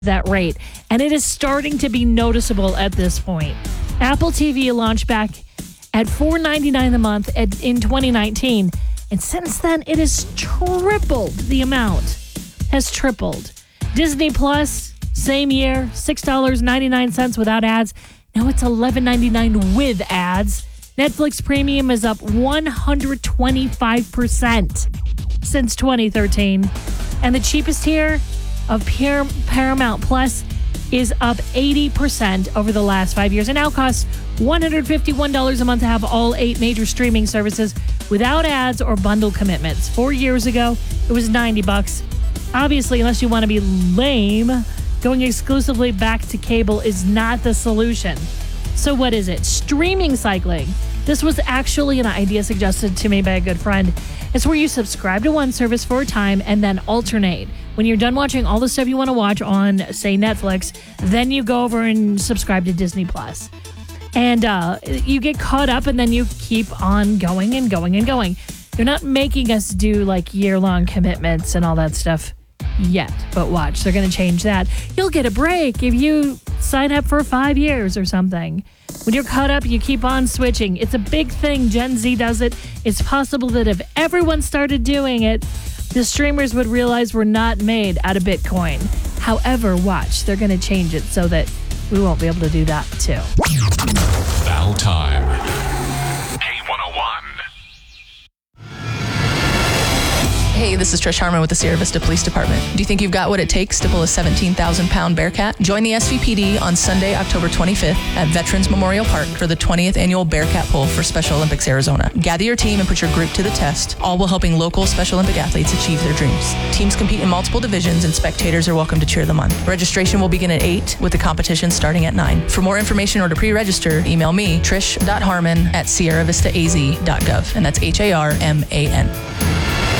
that rate. And it is starting to be noticeable at this point. Apple TV launched back at $4.99 a month in 2019. And since then, it has tripled the amount. Has tripled. Disney Plus, same year, $6.99 without ads. Now it's $11.99 with ads. Netflix Premium is up 125% since 2013. And the cheapest tier of Paramount Plus is up 80% over the last 5 years. It now costs $151 a month to have all 8 major streaming services without ads or bundle commitments. 4 years ago, it was $90. Obviously, unless you want to be lame, going exclusively back to cable is not the solution. So what is it? Streaming cycling. This was actually an idea suggested to me by a good friend. It's where you subscribe to one service for a time and then alternate. When you're done watching all the stuff you want to watch on, say, Netflix, then you go over and subscribe to Disney Plus. And you get caught up and then you keep on going and going and going. They're not making us do like year-long commitments and all that stuff yet. But watch, they're going to change that. You'll get a break if you sign up for 5 years or something. When you're caught up, you keep on switching. It's a big thing. Gen Z does it. It's possible that if everyone started doing it, the streamers would realize we're not made out of Bitcoin. However, watch, they're going to change it so that we won't be able to do that too. Battle time. K101. Hey, this is Trish Harmon with the Sierra Vista Police Department. Do you think you've got what it takes to pull a 17,000-pound Bearcat? Join the SVPD on Sunday, October 25th at Veterans Memorial Park for the 20th Annual Bearcat Pull for Special Olympics Arizona. Gather your team and put your group to the test, all while helping local Special Olympic athletes achieve their dreams. Teams compete in multiple divisions and spectators are welcome to cheer them on. Registration will begin at 8 with the competition starting at 9. For more information or to pre-register, email me, trish.harmon@sierravistaaz.gov. And that's HARMAN.